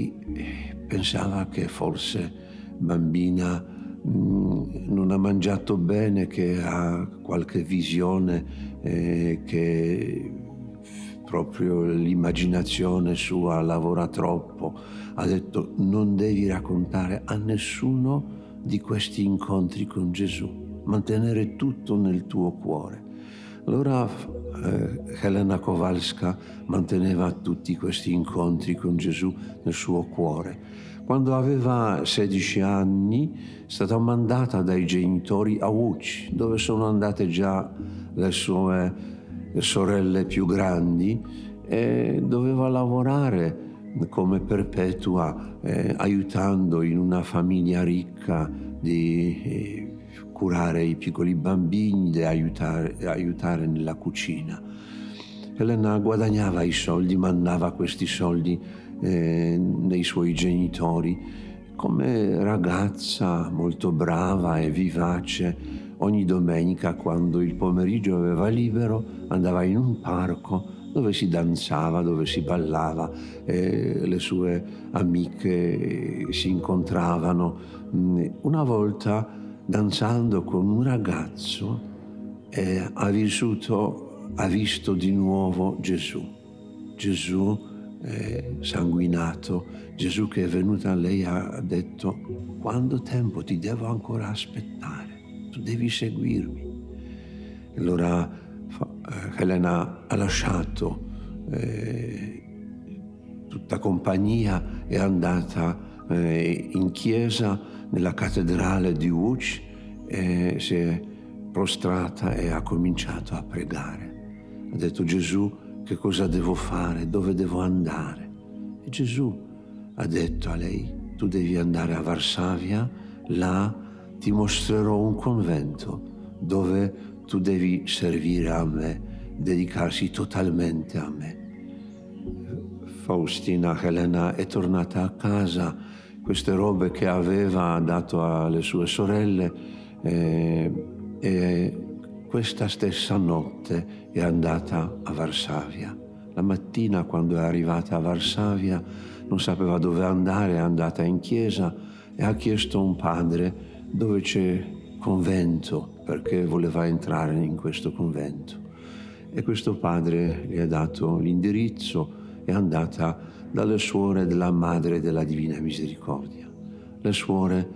lei pensava che forse bambina non ha mangiato bene, che ha qualche visione, che proprio l'immaginazione sua lavora troppo. Ha detto: non devi raccontare a nessuno di questi incontri con Gesù, mantenere tutto nel tuo cuore. Allora Helena Kowalska manteneva tutti questi incontri con Gesù nel suo cuore. Quando aveva 16 anni è stata mandata dai genitori a Łódź, dove sono andate già le sue sorelle più grandi, e doveva lavorare come perpetua, aiutando in una famiglia ricca di curare i piccoli bambini, di aiutare nella cucina. Helena guadagnava i soldi, mandava questi soldi nei suoi genitori. Come ragazza molto brava e vivace, ogni domenica, quando il pomeriggio aveva libero, andava in un parco dove si danzava, dove si ballava, le sue amiche si incontravano. Una volta, danzando con un ragazzo, ha visto di nuovo Gesù sanguinato, Gesù che è venuto a lei e ha detto: quanto tempo ti devo ancora aspettare? Tu devi seguirmi. Allora Helena ha lasciato tutta compagnia, è andata in chiesa, nella cattedrale di Łódź, si è prostrata e ha cominciato a pregare. Ha detto: Gesù, che cosa devo fare? Dove devo andare? E Gesù ha detto a lei: tu devi andare a Varsavia, là ti mostrerò un convento dove tu devi servire a me, dedicarsi totalmente a me. Faustina Helena è tornata a casa, queste robe che aveva dato alle sue sorelle, e questa stessa notte è andata a Varsavia. La mattina, quando è arrivata a Varsavia, non sapeva dove andare, è andata in chiesa e ha chiesto a un padre dove c'è convento, perché voleva entrare in questo convento. E questo padre gli ha dato l'indirizzo, è andata dalle suore della Madre della Divina Misericordia. Le suore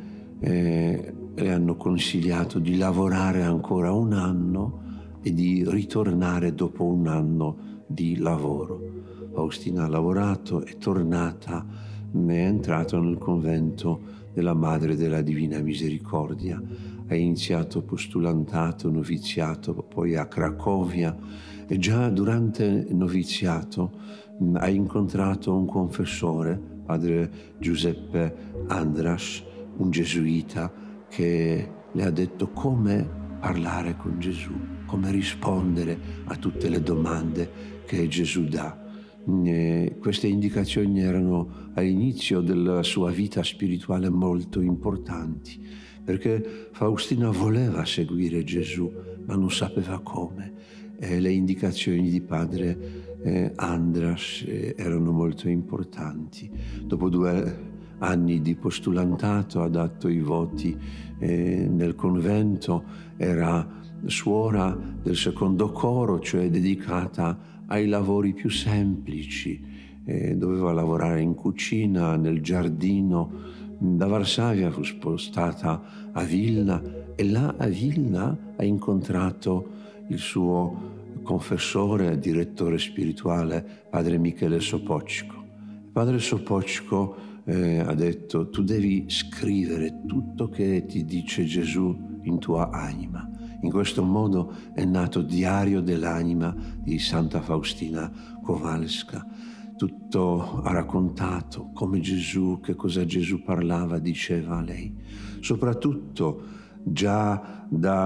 le hanno consigliato di lavorare ancora un anno e di ritornare dopo un anno di lavoro. Faustina ha lavorato, è tornata, è entrata nel convento della Madre della Divina Misericordia. Ha iniziato postulantato, noviziato, poi a Cracovia, e già durante il noviziato ha incontrato un confessore, padre Giuseppe Andras, un gesuita, che le ha detto come parlare con Gesù, come rispondere a tutte le domande che Gesù dà. Queste indicazioni erano all'inizio della sua vita spirituale molto importanti, perché Faustina voleva seguire Gesù, ma non sapeva come. Le indicazioni di padre Andras erano molto importanti. Dopo 2 anni di postulantato ha dato i voti nel convento, era suora del secondo coro, cioè dedicata ai lavori più semplici. Doveva lavorare in cucina, nel giardino. Da Varsavia fu spostata a Vilna e là a Vilna ha incontrato il suo confessore, direttore spirituale, padre Michele Sopoćko. Padre Sopoćko ha detto: tu devi scrivere tutto che ti dice Gesù in tua anima. In questo modo è nato Diario dell'anima di Santa Faustina Kowalska. Tutto ha raccontato come Gesù, che cosa Gesù parlava, diceva a lei. Soprattutto già da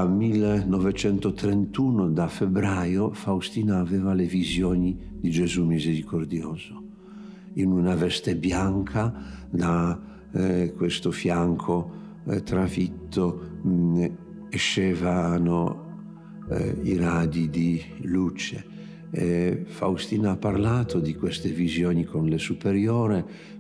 1931, da febbraio, Faustina aveva le visioni di Gesù misericordioso. In una veste bianca, da questo fianco trafitto escevano i radi di luce. Faustina ha parlato di queste visioni con le superiore,